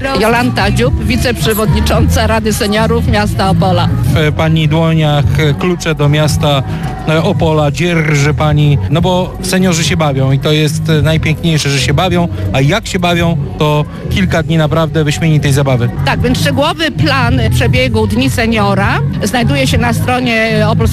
Jolanta Dziób, wiceprzewodnicząca Rady Seniorów Miasta Opola. W pani dłoniach klucze do miasta Opola dzierży pani, no bo seniorzy się bawią i to jest najpiękniejsze, że się bawią, a jak się bawią, to kilka dni naprawdę wyśmienitej zabawy. Tak, więc szczegółowy plan przebiegu Dni Seniora znajduje się na stronie